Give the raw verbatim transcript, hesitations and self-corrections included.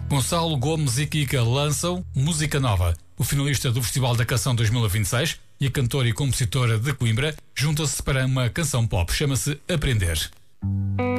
Gonçalo Gomes e Kika lançam Música Nova. O finalista do Festival da Canção dois mil e vinte e seis e a cantora e compositora de Coimbra juntam-se para uma canção pop. Chama-se Aprender.